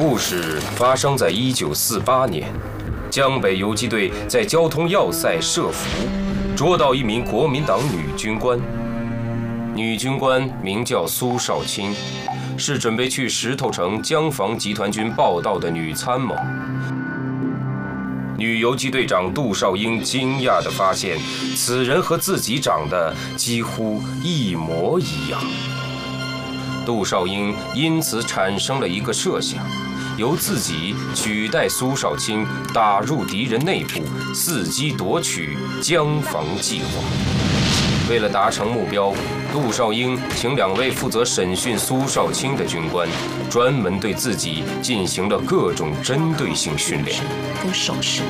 故事发生在1948年，江北游击队在交通要塞设伏，捉到一名国民党女军官。女军官名叫苏少卿，是准备去石头城江防集团军报道的女参谋。女游击队长杜少英惊讶地发现，此人和自己长得几乎一模一样。杜少英因此产生了一个设想，由自己取代苏少卿，打入敌人内部，伺机夺取江防计划。为了达成目标，杜少英请2位负责审讯苏少卿的军官，专门对自己进行了各种针对性训练。 跟手势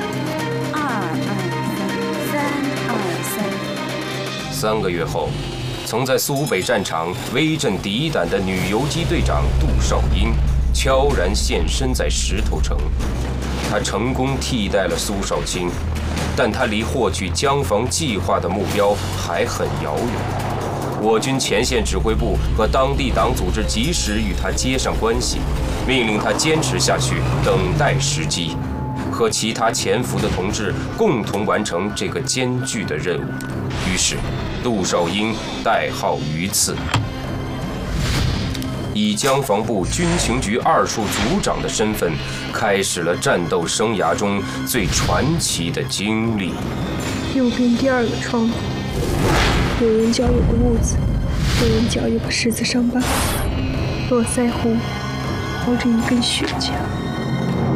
，2、2、3、2、3。3 个月后，曾在苏北战场威震敌胆的女游击队长杜少英悄然现身在石头城。她成功替代了苏少卿，但她离获取江防计划的目标还很遥远。我军前线指挥部和当地党组织及时与他接上关系，命令他坚持下去，等待时机，和其他潜伏的同志共同完成这个艰巨的任务。于是，杜少英代号榆次，以江防部军情局2处组长的身份，开始了战斗生涯中最传奇的经历。 右边第2个窗户，有人脚有个痦子，有人脚有个十字伤疤，络腮胡，包着一根血痂。